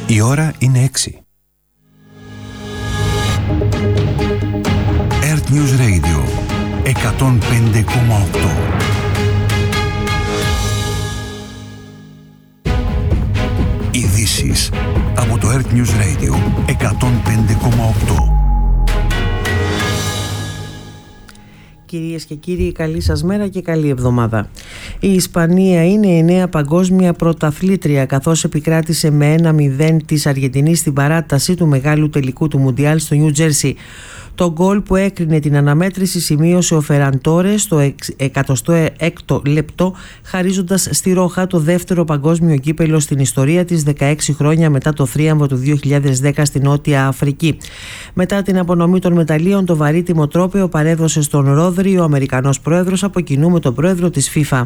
Η ώρα είναι 6. Earth News Radio 105,8. Ειδήσεις από το Earth News Radio 105,8. Κυρίες και κύριοι, καλή σας μέρα και καλή εβδομάδα. Η Ισπανία είναι η νέα παγκόσμια πρωταθλήτρια, καθώς επικράτησε με 1-0 της Αργεντινής στην παράταση του μεγάλου τελικού του Μουντιάλ στο Νιου Τζέρσι. Το γκολ που έκρινε την αναμέτρηση σημείωσε ο Φεραν Τόρες στο 106ο λεπτό, χαρίζοντας στη Ρόχα το δεύτερο παγκόσμιο κύπελο στην ιστορία της 16 χρόνια μετά το θρίαμβο του 2010 στη Νότια Αφρική. Μετά την απονομή των μεταλλίων, το βαρύτιμο τρόπαιο παρέδωσε στον Ρόδρυ ο Αμερικανός πρόεδρος από κοινού με τον πρόεδρο της FIFA.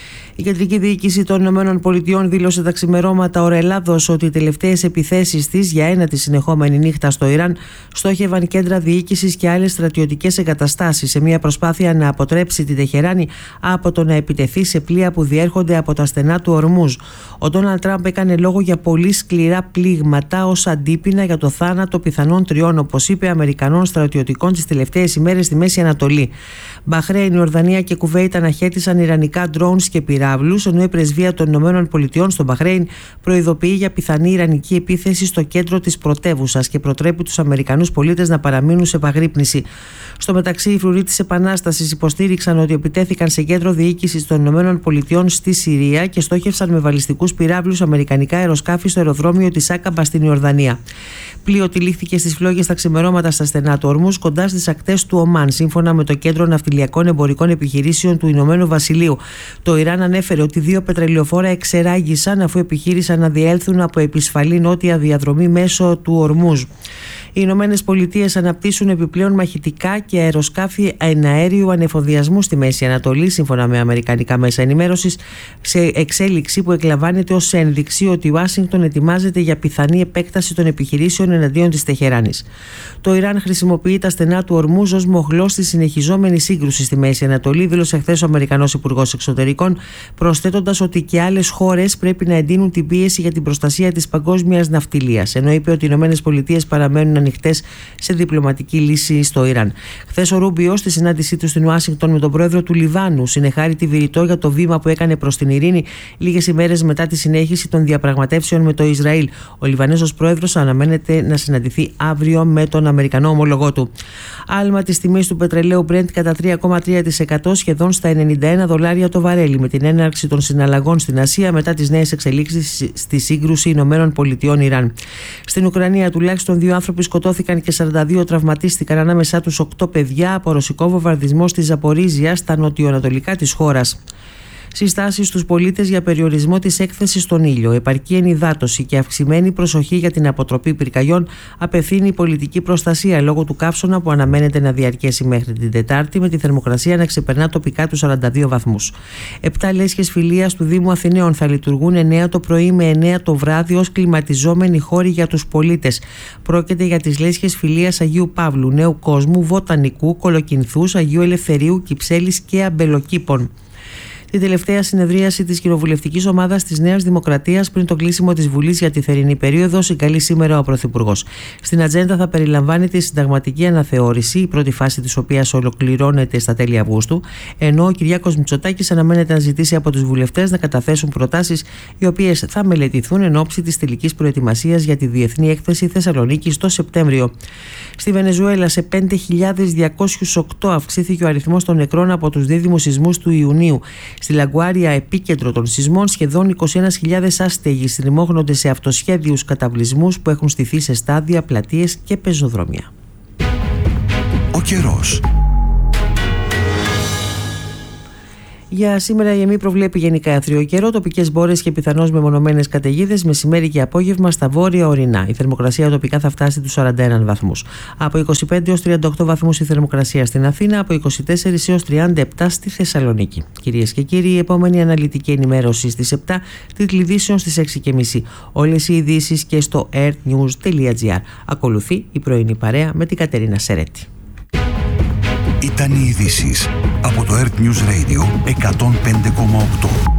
Η Κεντρική Διοίκηση των ΗΠΑ δήλωσε τα ξημερώματα ωρελάδος ότι οι τελευταίες επιθέσεις της για ένατη συνεχόμενη νύχτα στο Ιράν στόχευαν κέντρα διοίκησης και άλλες στρατιωτικές εγκαταστάσεις σε μια προσπάθεια να αποτρέψει τη Τεχεράνη από το να επιτεθεί σε πλοία που διέρχονται από τα στενά του Ορμούζ. Ο Ντόναλντ Τραμπ έκανε λόγο για πολύ σκληρά πλήγματα ως αντίπεινα για το θάνατο πιθανών 3, όπως είπε, Αμερικανών στρατιωτικών τις τελευταίες ημέρες στη Μέση Ανατολή. Μπαχρέιν, Ιορδανία και Κουβέιτ αναχέτησαν ιρανικά drones και πυράβλους, ενώ η πρεσβεία των ΗΠΑ στο Μπαχρέιν προειδοποιεί για πιθανή ιρανική επίθεση στο κέντρο της πρωτεύουσας και προτρέπει τους Αμερικανούς πολίτες να παραμείνουν σε επαγρύπνηση. Στο μεταξύ, οι φρουροί της Επανάστασης υποστήριξαν ότι επιτέθηκαν σε κέντρο διοίκησης των ΗΠΑ στη Συρία και στόχευσαν με βαλιστικούς πυράβλους αμερικανικά αεροσκάφη στο αεροδρόμιο της Άκαμπα στην Ιορδανία. Πλοίο τυλίχθηκε στις φλόγες τα ξημερώματα στα στενά του Ορμούζ κοντά στις ακτές του Ομάν, σύμφωνα με το Κέντρο Ναυτιλιακών Εμπορικών Επιχειρήσεων του Ηνωμένου Βασιλείου. Το Ιράν ανέφερε ότι 2 πετρελαιοφόρα εξεράγησαν αφού επιχείρησαν να διέλθουν από επισφαλή νότια διαδρομή μέσω του Ορμούζ. Οι Ηνωμένες Πολιτείες αναπτύσσουν επιπλέον μαχητικά και αεροσκάφη εναέριου ανεφοδιασμού στη Μέση Ανατολή, σύμφωνα με αμερικανικά μέσα ενημέρωσης, σε εξέλιξη που εκλαμβάνεται ως ένδειξη ότι η Ουάσιγκτον ετοιμάζεται για πιθανή επέκταση των επιχειρήσεων εναντίον της Τεχεράνης. Το Ιράν χρησιμοποιεί τα στενά του Ορμούζ ως μοχλό στη συνεχιζόμενη σύγκρουση στη Μέση Ανατολή, δήλωσε χθες ο Αμερικανός Υπουργός Εξωτερικών, προσθέτοντας ότι και άλλες χώρες πρέπει να εντείνουν την πίεση για την προστασία της παγκόσμιας ναυτιλίας, ενώ είπε ότι οι Ηνωμένες Πολιτείες παραμένουν ανοιχτές σε διπλωματική λύση στο Ιράν. Χθες ο Ρούμπιο, στη συνάντησή του στην Ουάσιγκτον με τον πρόεδρο του Λιβάνου, συνεχάρη τη Βηρητό για το βήμα που έκανε προς την ειρήνη λίγες ημέρες μετά τη συνέχιση των διαπραγματεύσεων με το Ισραήλ. Ο Λιβανέζος πρόεδρος αναμένεται να συναντηθεί αύριο με τον Αμερικανό ομολογό του. Άλμα της τιμής του πετρελαίου Brent κατά 3,3%, σχεδόν στα $91 το βαρέλι, με την έναρξη των συναλλαγών στην Ασία μετά τις νέες εξελίξεις στη σύγκρουση ΗΠΑ-Ιράν. Στην Ουκρανία, τουλάχιστον 2 άνθρωποι σκοτώθηκαν και 42 τραυματίστηκαν, ανάμεσά τους 8 παιδιά, από ρωσικό βομβαρδισμό στη Ζαπορίζια, στα νοτιοανατολικά της χώρας. Συστάσεις στους πολίτες για περιορισμό της έκθεσης στον ήλιο, επαρκή ενυδάτωση και αυξημένη προσοχή για την αποτροπή πυρκαγιών απευθύνει η πολιτική προστασία λόγω του καύσωνα που αναμένεται να διαρκέσει μέχρι την Τετάρτη, με τη θερμοκρασία να ξεπερνά τοπικά τους 42 βαθμούς. 7 λέσχες φιλίας του Δήμου Αθηναίων θα λειτουργούν 9 το πρωί με 9 το βράδυ ως κλιματιζόμενοι χώροι για τους πολίτες. Πρόκειται για τις λέσχες φιλίας Αγίου Παύλου, Νέου Κόσμου, Βοτανικού, Κολοκυνθούς, Αγίου Ελευθερίου, Κυψέλης και Αμπελοκήπων. Την τελευταία συνεδρίαση της κοινοβουλευτικής ομάδας της Νέας Δημοκρατίας πριν το κλείσιμο της Βουλής για τη θερινή περίοδο συγκαλεί σήμερα ο Πρωθυπουργός. Στην ατζέντα θα περιλαμβάνεται η συνταγματική αναθεώρηση, η πρώτη φάση της οποίας ολοκληρώνεται στα τέλη Αυγούστου, ενώ ο Κυριάκος Μητσοτάκης αναμένεται να ζητήσει από τους βουλευτές να καταθέσουν προτάσεις οι οποίες θα μελετηθούν εν ώψη της τελικής προετοιμασίας για τη Διεθνή Έκθεση Θεσσαλονίκης το Σεπτέμβριο. Στη Βενεζουέλα, σε 5.208 αυξήθηκε ο αριθμός των νεκρών από τους δίδυμους σεισμούς του Ιουνίου. Στη Λαγκουάρια, επίκεντρο των σεισμών, σχεδόν 21.000 άστεγοι στριμώχνονται σε αυτοσχέδιους καταβλισμούς που έχουν στηθεί σε στάδια, πλατείες και πεζοδρόμια. Ο καιρός. Για σήμερα η ΕΜΗ προβλέπει γενικά άθριο καιρό, τοπικές μπόρες και πιθανώς μεμονωμένες καταιγίδες μεσημέρι και απόγευμα στα βόρεια ορεινά. Η θερμοκρασία τοπικά θα φτάσει τους 41 βαθμούς. Από 25 έως 38 βαθμούς η θερμοκρασία στην Αθήνα, από 24 έως 37 στη Θεσσαλονίκη. Κυρίες και κύριοι, η επόμενη αναλυτική ενημέρωση στις 7, τίτλοι ειδήσεων στις 6.30. Όλες οι ειδήσεις και στο earthnews.gr. Ακολουθεί η πρωινή παρέα με την Κατερίνα Σερέτη. Ήταν οι ειδήσεις από το Earth News Radio 105,8.